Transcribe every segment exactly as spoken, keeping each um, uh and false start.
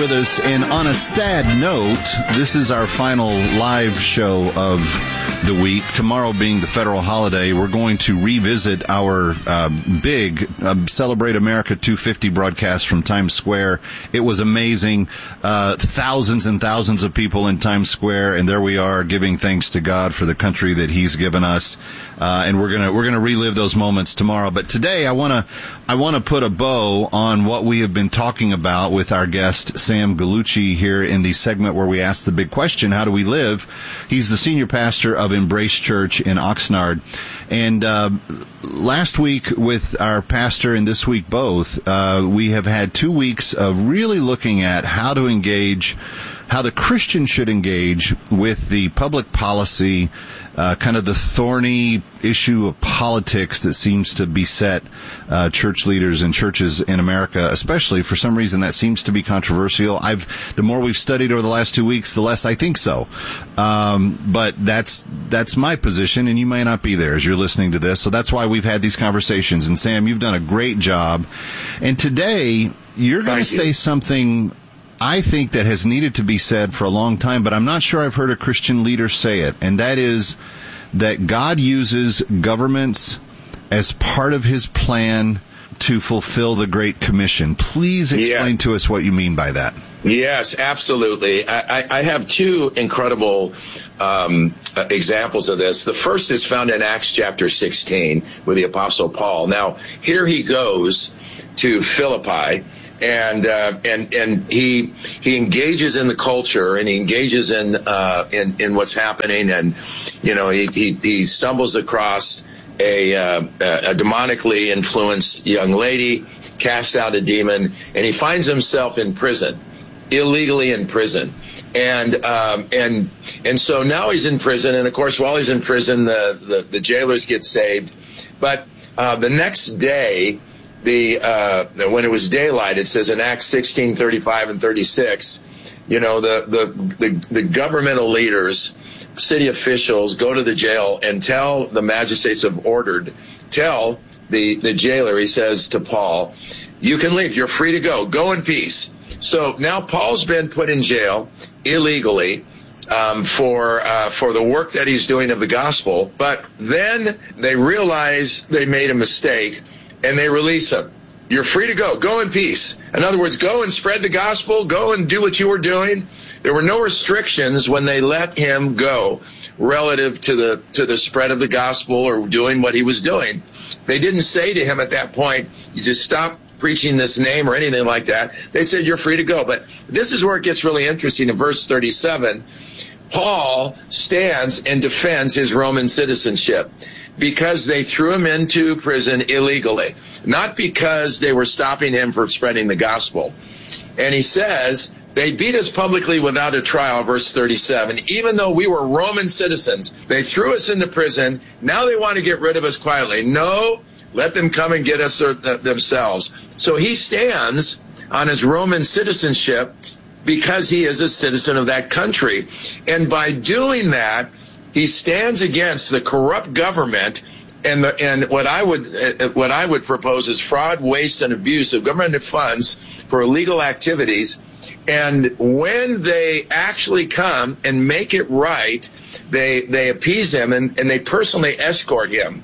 with us. And on a sad note, this is our final live show of the week. Tomorrow being the federal holiday, we're going to revisit our uh, big uh, Celebrate America two fifty broadcast from Times Square. It was amazing. Uh, thousands and thousands of people in Times Square, and there we are giving thanks to God for the country that He's given us. Uh, and we're gonna we're gonna relive those moments tomorrow. But today, I wanna I wanna put a bow on what we have been talking about with our guest Sam Gallucci here in the segment where we ask the big question: how do we live? He's the senior pastor of Embrace Church in Oxnard. And uh, last week with our pastor and this week both, uh, we have had two weeks of really looking at how to engage, how the Christian should engage with the public policy, uh, kind of the thorny issue of politics that seems to beset uh, church leaders and churches in America, especially. For some reason, that seems to be controversial. I've the more we've studied over the last two weeks, the less I think so. Um, but that's that's my position, and you may not be there as you're listening to this. So that's why we've had these conversations. And Sam, you've done a great job. And today, you're going to say something I think that has needed to be said for a long time, but I'm not sure I've heard a Christian leader say it, and that is that God uses governments as part of His plan to fulfill the Great Commission. Please explain yeah. to us what you mean by that. Yes, absolutely. I, I have two incredible um, examples of this. The first is found in Acts chapter sixteen with the Apostle Paul. Now, here he goes to Philippi. And uh, and and he he engages in the culture, and he engages in uh, in in what's happening, and you know he he, he stumbles across a, uh, a demonically influenced young lady, casts out a demon, and he finds himself in prison, illegally in prison. And um, and and so now he's in prison, and of course while he's in prison, the the, the jailers get saved, but uh, the next day. The uh, when it was daylight, it says in Acts sixteen thirty-five and thirty-six, you know, the, the, the, the governmental leaders, city officials go to the jail and tell the magistrates have ordered, tell the, the jailer, he says to Paul, you can leave, you're free to go, go in peace. So now Paul's been put in jail illegally um, for uh, for the work that he's doing of the gospel, but then they realize they made a mistake. And they release him. You're free to go. Go in peace. In other words, go and spread the gospel. Go and do what you were doing. There were no restrictions when they let him go relative to the to the spread of the gospel or doing what he was doing. They didn't say to him at that point, you just stop preaching this name or anything like that. They said, you're free to go. But this is where it gets really interesting. In verse thirty-seven, Paul stands and defends his Roman citizenship because they threw him into prison illegally, not because they were stopping him from spreading the gospel. And he says, they beat us publicly without a trial, verse thirty-seven, even though we were Roman citizens. They threw us into prison. Now they want to get rid of us quietly. No, let them come and get us themselves. So he stands on his Roman citizenship because he is a citizen of that country. And by doing that, he stands against the corrupt government and the, and what I would uh, what I would propose is fraud, waste, and abuse of government funds for illegal activities. And when they actually come and make it right, they they appease him and, and they personally escort him.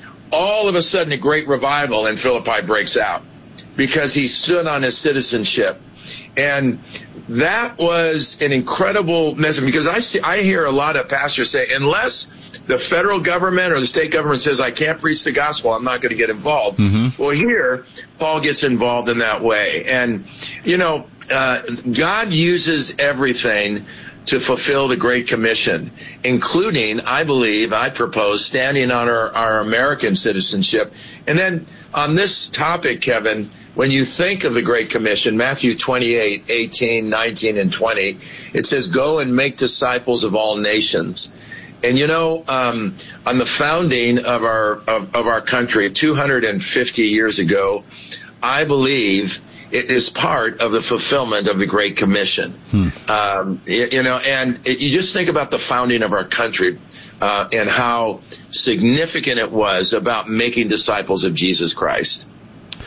All of a sudden, a great revival in Philippi breaks out because he stood on his citizenship. And that was an incredible message, because I see, I hear a lot of pastors say, unless the federal government or the state government says I can't preach the gospel, I'm not going to get involved. Mm-hmm. Well, here, Paul gets involved in that way. And, you know, uh, God uses everything to fulfill the Great Commission, including, I believe, I propose, standing on our, our American citizenship. And then on this topic, Kevin, when you think of the Great Commission, Matthew twenty-eight, eighteen, nineteen, and twenty, it says, go and make disciples of all nations. And you know, um, on the founding of our of, of our country two hundred fifty years ago, I believe it is part of the fulfillment of the Great Commission. Hmm. Um, you, you know, and it, you just think about the founding of our country uh, and how significant it was about making disciples of Jesus Christ.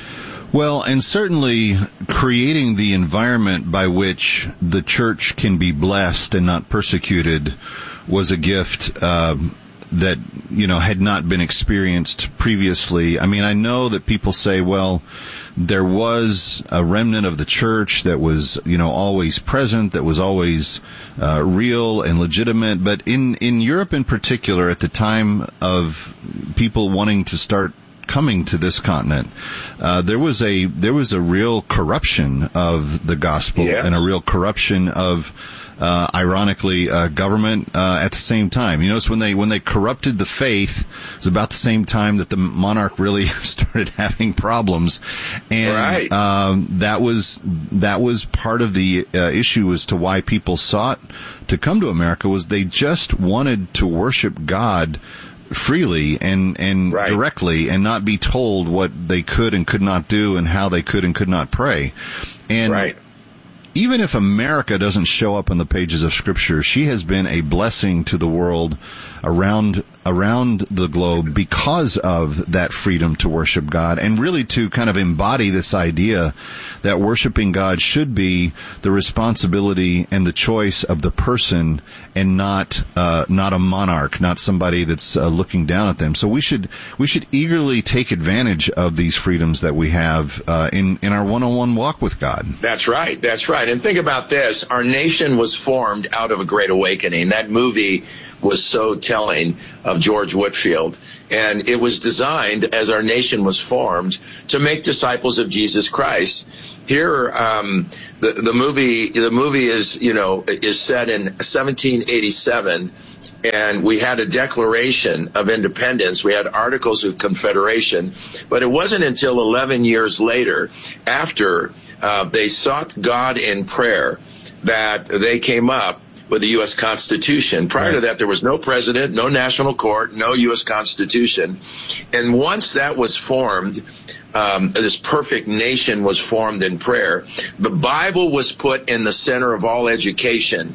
Well, and certainly creating the environment by which the church can be blessed and not persecuted was a gift uh, that, you know, had not been experienced previously. I mean, I know that people say, well, there was a remnant of the church that was, you know, always present, that was always uh, real and legitimate. But in, in Europe in particular, at the time of people wanting to start coming to this continent, uh, there was a there was a real corruption of the gospel yeah. and a real corruption of, uh, ironically, uh, government uh, at the same time. You notice when they when they corrupted the faith, it was about the same time that the monarch really started having problems, and right. um, that was that was part of the uh, issue as to why people sought to come to America, was they just wanted to worship God freely and and right. directly, and not be told what they could and could not do and how they could and could not pray. And right. even if America doesn't show up on the pages of Scripture, she has been a blessing to the world around around the globe because of that freedom to worship God, and really to kind of embody this idea that worshiping God should be the responsibility and the choice of the person, and not uh, not a monarch, not somebody that's uh, looking down at them. So we should we should eagerly take advantage of these freedoms that we have uh, in in our one-on-one walk with God. That's right. That's right. And think about this: our nation was formed out of a great awakening. That movie was so telling of George Whitefield. And it was designed, as our nation was formed, to make disciples of Jesus Christ. Here, um, the, the movie, the movie is, you know, is set in seventeen eighty-seven. And we had a Declaration of Independence. We had Articles of Confederation. But it wasn't until eleven years later, after uh, they sought God in prayer, that they came up with the U S Constitution. Prior right. to that, there was no president, no national court, no U S Constitution. And once that was formed, um, this perfect nation was formed in prayer, the Bible was put in the center of all education.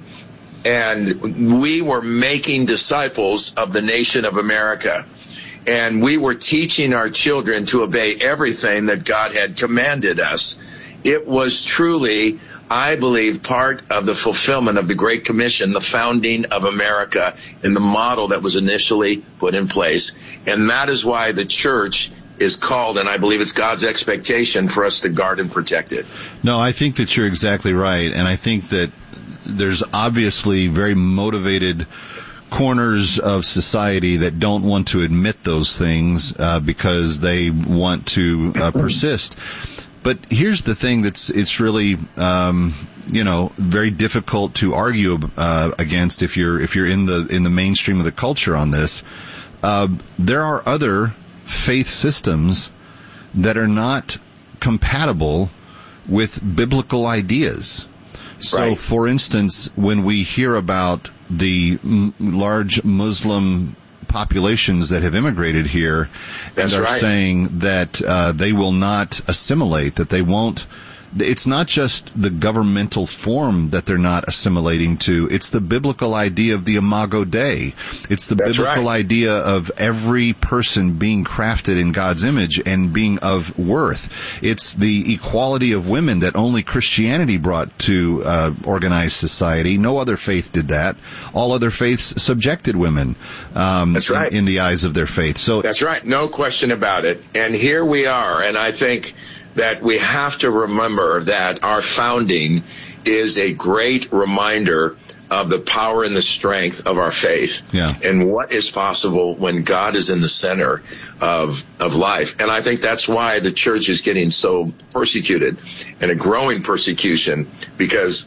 And we were making disciples of the nation of America. And we were teaching our children to obey everything that God had commanded us. It was truly, I believe, part of the fulfillment of the Great Commission, the founding of America, and the model that was initially put in place. And that is why the church is called, and I believe it's God's expectation for us to guard and protect it. No, I think that you're exactly right. And I think that there's obviously very motivated corners of society that don't want to admit those things uh, because they want to uh, persist. But here's the thing that's it's really um, you know very difficult to argue uh, against if you're if you're in the in the mainstream of the culture on this. Uh, there are other faith systems that are not compatible with biblical ideas. So, right. for instance, when we hear about the m- large Muslim populations that have immigrated here That's and are right. saying that uh, they will not assimilate, that they won't, it's not just the governmental form that they're not assimilating to, it's the biblical idea of the Imago Dei. It's the That's biblical right. idea of every person being crafted in God's image and being of worth. It's the equality of women that only Christianity brought to uh, organized society. No other faith did that. All other faiths subjected women um, That's right. in, in the eyes of their faith. So That's right. No question about it. And here we are. And I think that we have to remember that our founding is a great reminder of the power and the strength of our faith, yeah. and what is possible when God is in the center of of life. And I think that's why the church is getting so persecuted, and a growing persecution, because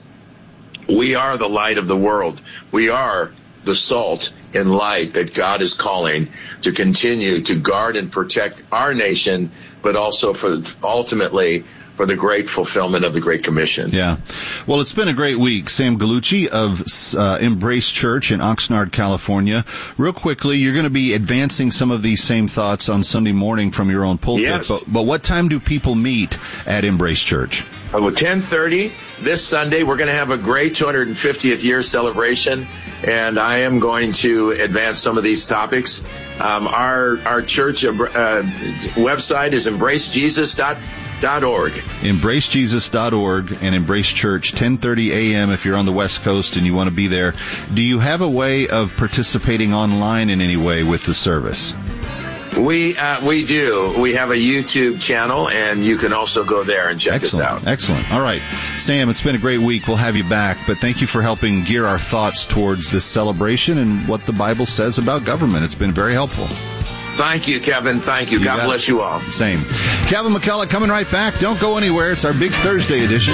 we are the light of the world. We are the salt and light that God is calling to continue to guard and protect our nation, but also for ultimately for the great fulfillment of the Great Commission. Yeah. Well, it's been a great week. Sam Gallucci of uh, Embrace Church in Oxnard, California. Real quickly, you're going to be advancing some of these same thoughts on Sunday morning from your own pulpit. Yes. But, but what time do people meet at Embrace Church? Oh, ten thirty this Sunday. We're going to have a great two hundred fiftieth year celebration, and I am going to advance some of these topics. Um, our our church uh, website is embrace jesus dot dot org. embrace jesus dot org and Embrace Church, ten thirty a.m. if you're on the West Coast and you want to be there. Do you have a way of participating online in any way with the service? We uh, we do. We have a YouTube channel, and you can also go there and check Excellent. us out. Excellent. All right. Sam, it's been a great week. We'll have you back, but thank you for helping gear our thoughts towards this celebration and what the Bible says about government. It's been very helpful. Thank you, Kevin. Thank you. you God bless you all. Same. Kevin McCullough coming right back. Don't go anywhere. It's our big Thursday edition.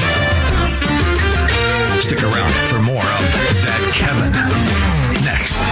Stick around for more of That Kevin next.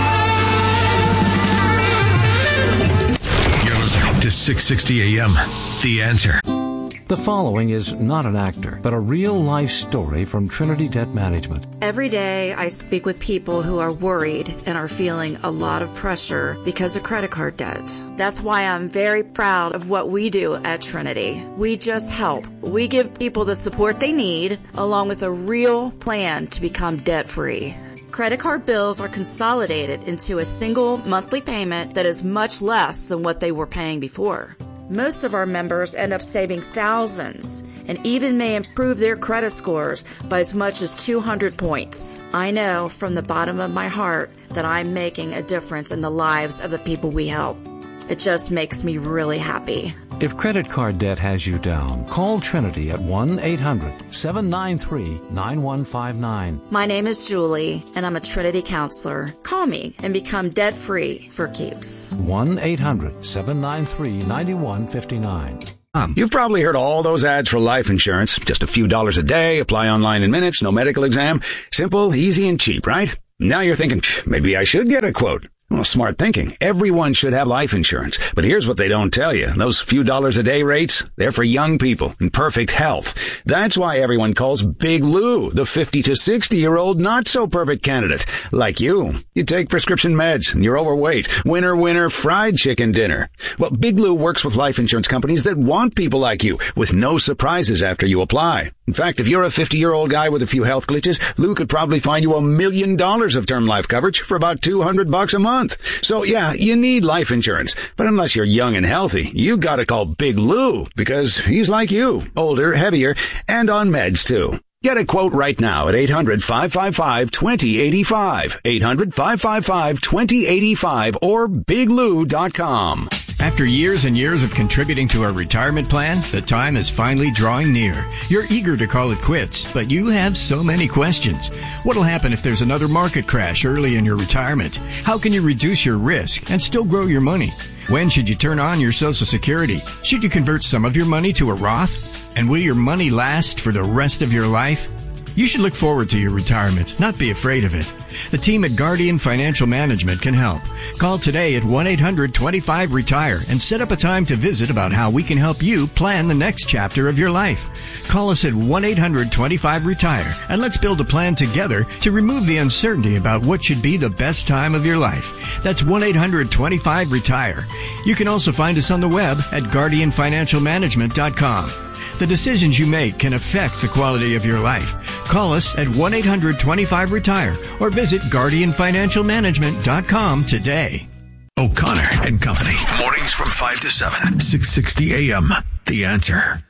To six sixty a.m. The Answer. The following is not an actor, but a real-life story from Trinity Debt Management. Every day I speak with people who are worried and are feeling a lot of pressure because of credit card debt. That's why I'm very proud of what we do at Trinity. We just help. We give people the support they need, along with a real plan to become debt-free. Credit card bills are consolidated into a single monthly payment that is much less than what they were paying before. Most of our members end up saving thousands and even may improve their credit scores by as much as two hundred points. I know from the bottom of my heart that I'm making a difference in the lives of the people we help. It just makes me really happy. If credit card debt has you down, call Trinity at one eight hundred seven nine three nine one five nine. My name is Julie, and I'm a Trinity counselor. Call me and become debt-free for keeps. one eight hundred seven nine three nine one five nine. You've probably heard all those ads for life insurance. Just a few dollars a day, apply online in minutes, no medical exam. Simple, easy, and cheap, right? Now you're thinking, maybe I should get a quote. Well, smart thinking. Everyone should have life insurance. But here's what they don't tell you. Those few dollars a day rates, they're for young people in perfect health. That's why everyone calls Big Lou the fifty to sixty-year-old not-so-perfect candidate. Like you. You take prescription meds, and you're overweight. Winner, winner, fried chicken dinner. Well, Big Lou works with life insurance companies that want people like you, with no surprises after you apply. In fact, if you're a fifty-year-old guy with a few health glitches, Lou could probably find you a million dollars of term life coverage for about two hundred bucks a month. So yeah, you need life insurance. But unless you're young and healthy, you gotta call Big Lou, because he's like you, older, heavier, and on meds too. Get a quote right now at eight hundred five five five two zero eight five, eight hundred five five five two zero eight five, or big lou dot com. After years and years of contributing to a retirement plan, the time is finally drawing near. You're eager to call it quits, but you have so many questions. What'll happen if there's another market crash early in your retirement? How can you reduce your risk and still grow your money? When should you turn on your Social Security? Should you convert some of your money to a Roth? And will your money last for the rest of your life? You should look forward to your retirement, not be afraid of it. The team at Guardian Financial Management can help. Call today at one eight hundred twenty-five retire and set up a time to visit about how we can help you plan the next chapter of your life. Call us at one eight hundred twenty-five retire and let's build a plan together to remove the uncertainty about what should be the best time of your life. That's one eight hundred twenty-five retire. You can also find us on the web at guardian financial management dot com. The decisions you make can affect the quality of your life. Call us at one eight hundred twenty-five retire or visit guardian financial management dot com today. O'Connor and Company. Mornings from five to seven. six sixty a.m. The Answer.